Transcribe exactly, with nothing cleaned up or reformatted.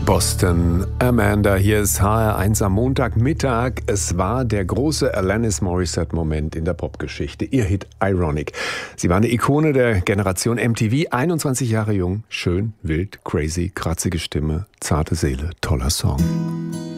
Boston Amanda, hier ist H R eins am Montagmittag. Es war der große Alanis Morissette-Moment in der Popgeschichte, ihr Hit Ironic. Sie war eine Ikone der Generation M T V, einundzwanzig Jahre jung, schön, wild, crazy, kratzige Stimme, zarte Seele, toller Song.